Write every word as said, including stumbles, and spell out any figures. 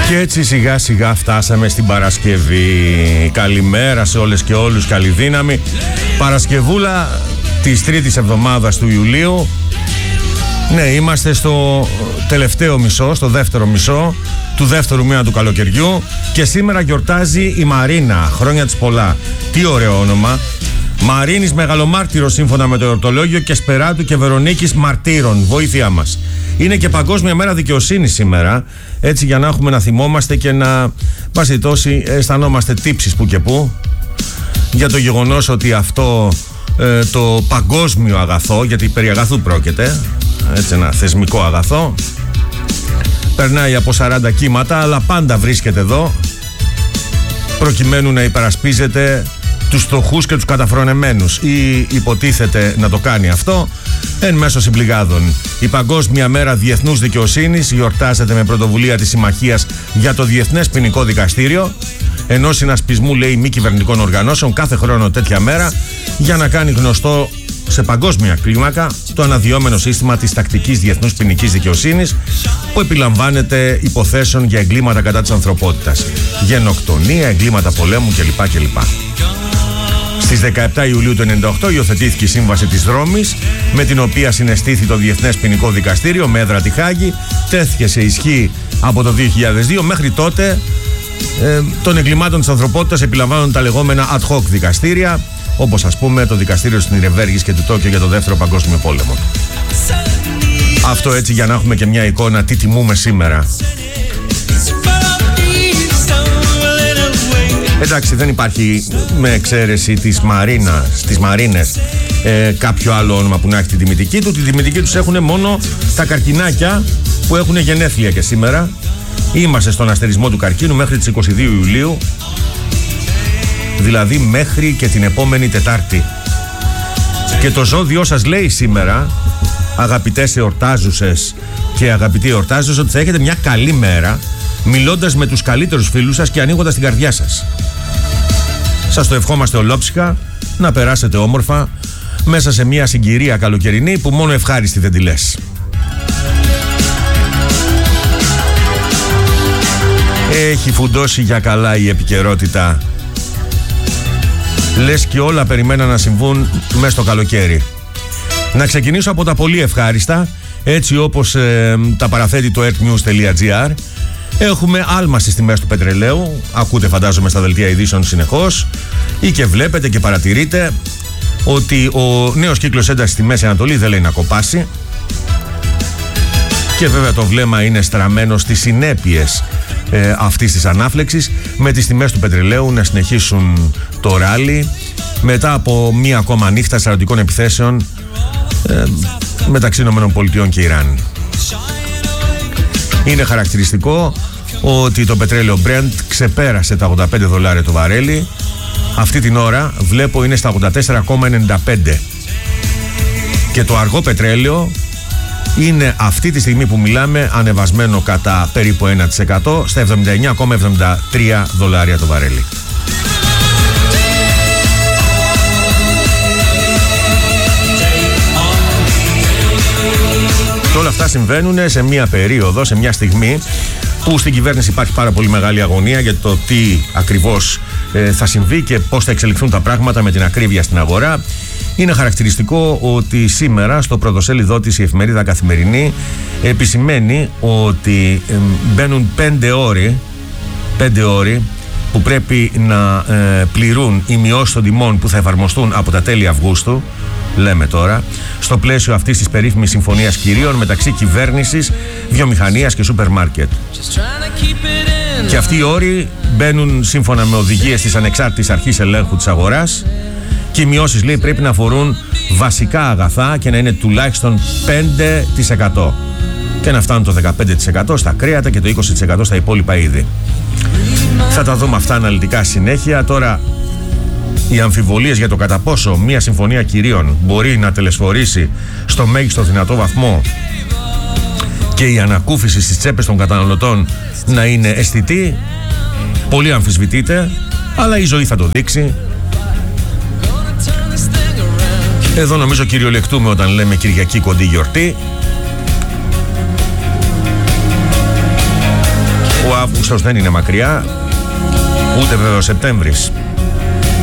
Και έτσι σιγά σιγά φτάσαμε στην Παρασκευή. Καλημέρα σε όλες και όλους, καλή δύναμη. Παρασκευούλα της τρίτης εβδομάδας του Ιουλίου. Ναι, είμαστε στο τελευταίο μισό, στο δεύτερο μισό του δεύτερου μήνα του καλοκαιριού. Και σήμερα γιορτάζει η Μαρίνα, χρόνια της πολλά. Τι ωραίο όνομα. Μαρίνης Μεγαλομάρτυρος σύμφωνα με το εορτολόγιο και Σπεράτου και Βερονίκης Μαρτύρων. Βοήθειά μας. Είναι και Παγκόσμια Μέρα Δικαιοσύνης σήμερα. Έτσι για να έχουμε να θυμόμαστε και να πάση τόση αισθανόμαστε τύψεις που και που για το γεγονός ότι αυτό ε, το παγκόσμιο αγαθό, γιατί περί αγαθού πρόκειται, έτσι ένα θεσμικό αγαθό, περνάει από σαράντα κύματα, αλλά πάντα βρίσκεται εδώ προκειμένου να υπερασπίζεται τους φτωχούς και τους καταφρονεμένους, ή υποτίθεται να το κάνει αυτό εν μέσω συμπληγάδων. Η Παγκόσμια Μέρα Διεθνούς Δικαιοσύνης γιορτάζεται με πρωτοβουλία της Συμμαχίας για το Διεθνές Ποινικό Δικαστήριο, ενός συνασπισμού, λέει, μη κυβερνητικών οργανώσεων, κάθε χρόνο τέτοια μέρα, για να κάνει γνωστό σε παγκόσμια κλίμακα το αναδυόμενο σύστημα της τακτικής διεθνούς ποινικής δικαιοσύνης, που επιλαμβάνεται υποθέσεων για εγκλήματα κατά της ανθρωπότητας, γενοκτονία, εγκλήματα πολέμου κλπ. κλπ. Στις δεκαεπτά Ιουλίου του ενενήντα οκτώ υιοθετήθηκε η Σύμβαση της Ρώμης, με την οποία συναισθήθη το Διεθνές Ποινικό Δικαστήριο με έδρα τη Χάγη. Τέθηκε σε ισχύ από το δύο χιλιάδες δύο. Μέχρι τότε ε, των εγκλημάτων της ανθρωπότητας επιλαμβάνονται τα λεγόμενα ad hoc δικαστήρια, όπως ας πούμε το δικαστήριο στην Ιρεβέργης και του Τόκιο για το Δεύτερο Παγκόσμιο Πόλεμο. Αυτό έτσι για να έχουμε και μια εικόνα τι τιμούμε σήμερα. Εντάξει, δεν υπάρχει, με εξαίρεση της Μαρίνας, της Μαρίνες, ε, κάποιο άλλο όνομα που να έχει την τιμητική του. Την τιμητική τους έχουν μόνο τα καρκινάκια που έχουν γενέθλια και σήμερα. Είμαστε στον αστερισμό του καρκίνου μέχρι τις είκοσι δύο Ιουλίου, δηλαδή μέχρι και την επόμενη Τετάρτη. Και το ζώδιό σας λέει σήμερα, αγαπητές εορτάζουσες και αγαπητοί εορτάζουσες, ότι θα έχετε μια καλή μέρα, μιλώντας με τους καλύτερους φίλους σας και ανοίγοντας την καρδιά σας. Σας το ευχόμαστε ολόψυχα, να περάσετε όμορφα μέσα σε μια συγκυρία καλοκαιρινή που μόνο ευχάριστη δεν τη λες. Έχει φουντώσει για καλά η επικαιρότητα. Λες και όλα περιμέναν να συμβούν μέσα στο καλοκαίρι. Να ξεκινήσω από τα πολύ ευχάριστα, έτσι όπως ε, τα παραθέτει το earthnews.gr. Έχουμε άλμα στις τιμές του πετρελαίου. Ακούτε φαντάζομαι στα δελτία ειδήσεων συνεχώς, ή και βλέπετε και παρατηρείτε ότι ο νέος κύκλος έντασης στη Μέση Ανατολή δεν λέει να κοπάσει. Και βέβαια το βλέμμα είναι στραμμένο στις συνέπειες ε, αυτής της ανάφλεξης, με τις τιμές του πετρελαίου να συνεχίσουν το ράλι μετά από μία ακόμα νύχτα στρατιωτικών επιθέσεων ε, μεταξύ ΗΠΑ και Ιράν. Είναι χαρακτηριστικό ότι το πετρέλαιο Brent ξεπέρασε τα ογδόντα πέντε δολάρια το βαρέλι. Αυτή την ώρα βλέπω είναι στα ογδόντα τέσσερα κόμμα ενενήντα πέντε. Και το αργό πετρέλαιο είναι αυτή τη στιγμή που μιλάμε ανεβασμένο κατά περίπου ένα τοις εκατό στα εβδομήντα εννέα κόμμα εβδομήντα τρία δολάρια το βαρέλι. Και όλα αυτά συμβαίνουν σε μια περίοδο, σε μια στιγμή που στην κυβέρνηση υπάρχει πάρα πολύ μεγάλη αγωνία για το τι ακριβώς ε, θα συμβεί και πώς θα εξελιχθούν τα πράγματα με την ακρίβεια στην αγορά. Είναι χαρακτηριστικό ότι σήμερα στο πρωτοσέλιδό της η εφημερίδα Καθημερινή επισημαίνει ότι ε, μπαίνουν πέντε ώρες, πέντε ώρες που πρέπει να ε, πληρούν οι μειώσεις των τιμών που θα εφαρμοστούν από τα τέλη Αυγούστου, λέμε τώρα, στο πλαίσιο αυτής της περίφημης συμφωνίας κυρίων μεταξύ κυβέρνησης, βιομηχανίας και σούπερ μάρκετ. Και αυτοί οι όροι μπαίνουν σύμφωνα με οδηγίες της ανεξάρτητης αρχής ελέγχου της αγοράς, και οι μειώσεις, λέει, πρέπει να αφορούν βασικά αγαθά και να είναι τουλάχιστον πέντε τοις εκατό και να φτάνουν το δεκαπέντε τοις εκατό στα κρέατα και το είκοσι τοις εκατό στα υπόλοιπα είδη. Θα τα δούμε αυτά αναλυτικά συνέχεια. Τώρα, οι αμφιβολίες για το κατά πόσο μια συμφωνία κυρίων μπορεί να τελεσφορήσει στο μέγιστο δυνατό βαθμό και η ανακούφιση στις τσέπες των καταναλωτών να είναι αισθητή, πολύ αμφισβητείται, αλλά η ζωή θα το δείξει. Εδώ νομίζω κυριολεκτούμε όταν λέμε Κυριακή κοντή γιορτή. Ο Αύγουστος δεν είναι μακριά, ούτε βέβαια ο Σεπτέμβρης.